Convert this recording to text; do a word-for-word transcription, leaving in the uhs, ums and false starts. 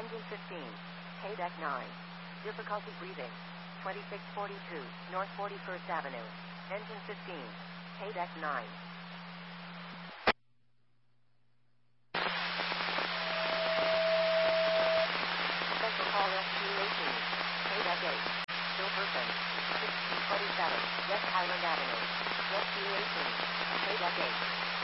Engine fifteen. K-Deck nine. Difficulty breathing. twenty-six forty-two, North forty-first Avenue. Engine fifteen. K-Deck nine. Special call S Q eighteen. K-Deck eight. Bill Person. sixteen twenty-seven, West Highland Avenue. S Q eighteen. K-Deck eight.